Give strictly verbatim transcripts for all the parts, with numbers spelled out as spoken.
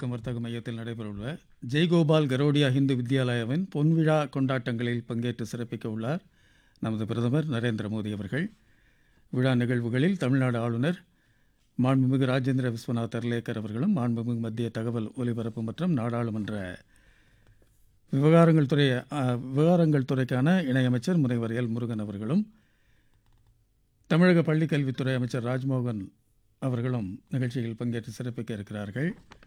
நந்தம்பாக்கம் வர்த்தக மையத்தில் நடைபெறவுள்ள ஜெய்கோபால் கரோடியா ஹிந்து வித்யாலயாவின் பொன்விழா கொண்டாட்டங்களில் பங்கேற்று சிறப்பிக்க உள்ளார் நமது பிரதமர் நரேந்திர மோடி அவர்கள். விழா நிகழ்வுகளில் தமிழ்நாடு ஆளுநர் மாண்புமிகு ராஜேந்திர விஸ்வநாத் அர்லேக்கர் அவர்களும், மாண்புமிகு மத்திய தகவல் ஒலிபரப்பு மற்றும் நாடாளுமன்ற விவகாரங்கள் துறை விவகாரங்கள் துறைக்கான இணையமைச்சர் முனைவர் எல் முருகன் அவர்களும், தமிழக பள்ளிக்கல்வித்துறை அமைச்சர் ராஜ்மோகன் அவர்களும் நிகழ்ச்சியில் பங்கேற்று சிறப்பிக்க இருக்கிறார்கள்.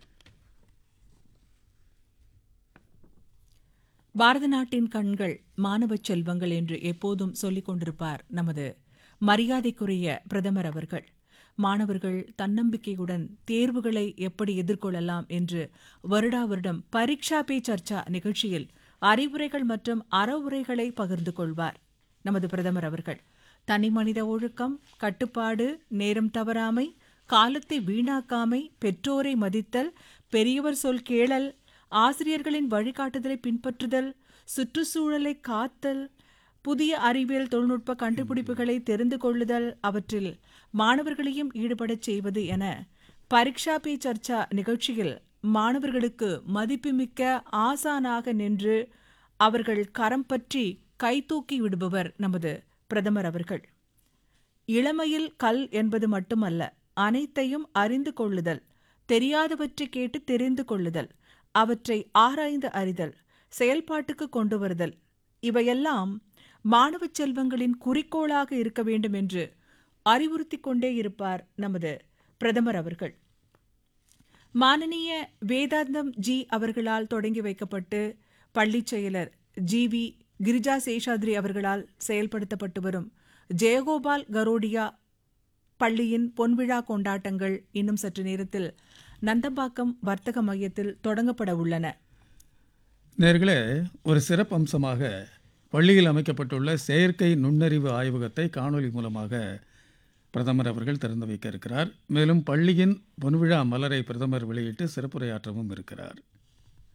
பாரத நாட்டின் கண்கள் மாணவ செல்வங்கள் என்று எப்போதும் சொல்லிக் கொண்டிருப்பார் நமது மரியாதைக்குரிய பிரதமர் அவர்கள். மாணவர்கள் தன்னம்பிக்கையுடன் தேர்வுகளை எப்படி எதிர்கொள்ளலாம் என்று வருடா வருடம் பரீட்சா பே சர்ச்சா நிகழ்ச்சியில் அறிவுரைகள் மற்றும் அறவுரைகளை பகிர்ந்து கொள்வார் நமது பிரதமர் அவர்கள். தனி மனித ஒழுக்கம், கட்டுப்பாடு, நேரம் தவறாமை, காலத்தை வீணாக்காமை, பெற்றோரை மதித்தல், பெரியவர் சொல் கேளல், ஆசிரியர்களின் வழிகாட்டுதலை பின்பற்றுதல், சுற்றுச்சூழலை காத்தல், புதிய அறிவியல் தொழில்நுட்ப கண்டுபிடிப்புகளை தெரிந்து கொள்ளுதல், அவற்றில் மாணவர்களையும் ஈடுபடச் செய்வது என பரீட்சா பே சர்ச்சா நிகழ்ச்சியில் மாணவர்களுக்கு மதிப்புமிக்க ஆசானாக நின்று அவர்கள் கரம் பற்றி கைதூக்கி விடுபவர் நமது பிரதமர் அவர்கள். இளமையில் கல் என்பது மட்டுமல்ல, அனைத்தையும் அறிந்து கொள்ளுதல், தெரியாதவற்றை கேட்டு தெரிந்து கொள்ளுதல், அவற்றை ஆராய்ந்து அறிதல், செயல்பாட்டுக்கு கொண்டு வருதல், இவையெல்லாம் மாணவ செல்வங்களின் குறிக்கோளாக இருக்க வேண்டும் என்று அறிவுறுத்தி கொண்டே இருப்பார் நமது பிரதமர் அவர்கள். மானனீய வேதாந்தம் ஜி அவர்களால் தொடங்கி வைக்கப்பட்டு பள்ளிச் செயலர் ஜி வி கிரிஜா சேஷாத்ரி அவர்களால் செயல்படுத்தப்பட்டு வரும் ஜெயகோபால் கரோடியா பள்ளியின் பொன்விழா கொண்டாட்டங்கள் இன்னும் சற்று நேரத்தில் நந்தம்பாக்கம் வர்த்தக மையத்தில் தொடங்கப்பட உள்ளன. நேர்களே, ஒரு சிறப்பு அம்சமாக பள்ளியில் அமைக்கப்பட்டுள்ள செயற்கை நுண்ணறிவு ஆய்வகத்தை காணொலி மூலமாக பிரதமர் அவர்கள் திறந்து வைக்க இருக்கிறார். மேலும் பள்ளியின் பொன்விழா மலரை பிரதமர் வெளியிட்டு சிறப்புரையாற்றவும் இருக்கிறார்.